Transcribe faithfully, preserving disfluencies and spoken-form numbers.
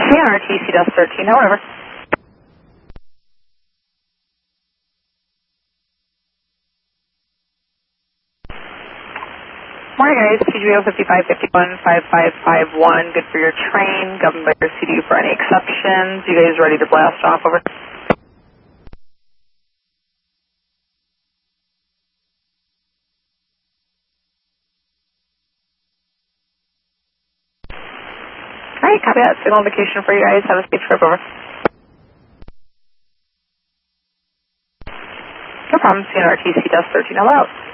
C N R T C Dust thirteen, however. Morning guys, T G O fifty-five fifty-one five five five one, good for your train, governed by your C D U for any exceptions. You guys ready to blast off, over? Alright, copy that. Signal indication for you guys. Have a safe trip, over. No problem, C N R T C Dust thirteen, hello out.